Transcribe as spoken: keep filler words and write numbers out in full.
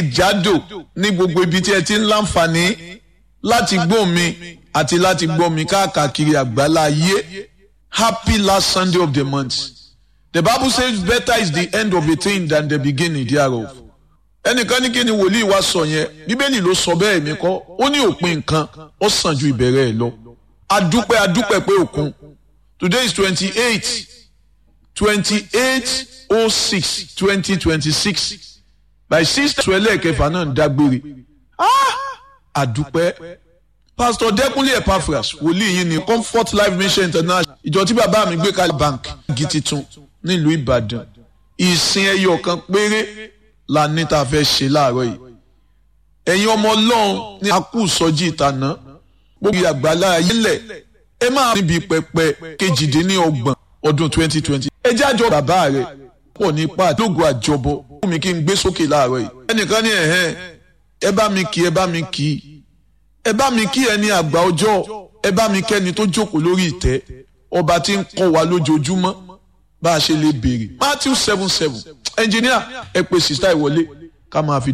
jákèjádò ní gbogbo ibi tí ẹ ti ń láǹfààní láti gbọ́ mi àti láti gbọ́ mi káàkiri àgbálá ayé. Happy last Sunday of the month. The Bible says better is the end of a thing than the beginning thereof. Ẹnìkan ní kí ni wòlíì wa sọ yẹn? Bíbélì ló sọ bẹ́ẹ̀ mi kọ́. Ó ní òpin nǹkan ó sàn ju ìbẹ̀rẹ̀ ẹ̀ lọ. Adúpẹ́ adúpẹ́ pé òkun. Today is twenty-eight twenty-eight oh six twenty twenty-six. By six twelve kẹfà náà ń dágbére. Ah! Adúpẹ́. Pastor Dẹ́kunlé Epaphras wòlíì yìí ní Comfort Life Mission International. Ìjọ tí bàbá mi gbé kalẹ̀ bank gititun nílùú Ìbàdàn. Ìsìn ẹyọ kan péré la ní ta fẹ́ ṣe láàárọ̀ yìí. Ẹ̀yin ọmọ Ọlọ́run ní akú sọjí ìtànà. Gbogbo àgbàlá ayé lẹ̀ ẹ máa níbi pẹpẹ kejìdínlọ́gbọ̀n ọdún twenty twenty. Ẹ jẹ́ àjọ bàbá rẹ̀ pọ̀ nípa àdógún àjọbọ. Fún mi kí n gbé sókè láàárọ̀ yìí. Ẹnìkan ní ẹ̀hẹ́n ẹ bá mi kí ẹ bá mi kí ẹ bá mi kí ẹni àgbà ọjọ́ ẹ bá mi kẹ́ni tó jókòó lórí ìtẹ́ ọba tí ń kọ́ wa lójoojúmọ́ bá a ṣe lè béèrè. Matthew seven seven ẹnjìníà ẹ pè sísá ìwọlé ká máa fi.